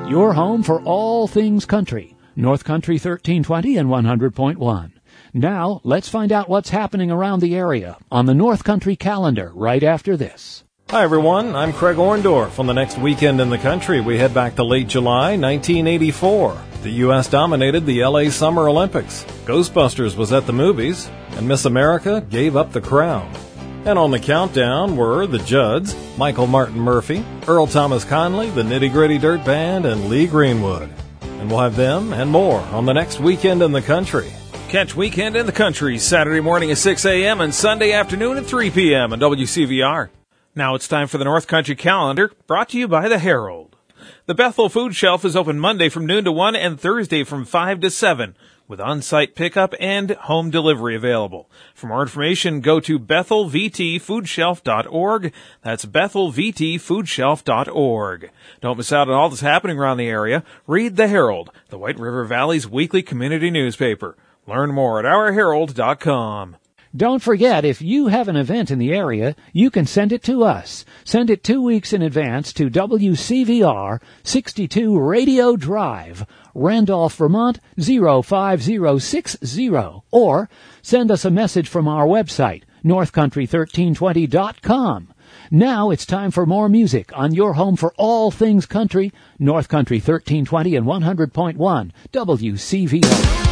Your home for all things country. North Country 1320 and 100.1. Now, let's find out what's happening around the area on the North Country calendar right after this. Hi, everyone. I'm Craig Orndorff. On the next weekend in the country, we head back to late July 1984. The U.S. dominated the L.A. Summer Olympics. Ghostbusters was at the movies, and Miss America gave up the crown. And on the countdown were the Judds, Michael Martin Murphey, Earl Thomas Conley, the Nitty Gritty Dirt Band, and Lee Greenwood. And we'll have them and more on the next weekend in the country. Catch Weekend in the Country Saturday morning at 6 a.m. and Sunday afternoon at 3 p.m. on WCVR. Now it's time for the North Country Calendar, brought to you by the Herald. The Bethel Food Shelf is open Monday from noon to 1 and Thursday from 5 to 7, with on-site pickup and home delivery available. For more information, go to BethelVTFoodShelf.org. That's BethelVTFoodShelf.org. Don't miss out on all that's happening around the area. Read the Herald, the White River Valley's weekly community newspaper. Learn more at OurHerald.com. Don't forget, if you have an event in the area, you can send it to us. Send it 2 weeks in advance to WCVR 62 Radio Drive, Randolph, Vermont 05060, or send us a message from our website, northcountry1320.com. Now it's time for more music on your home for all things country, North Country 1320 and 100.1 WCVR.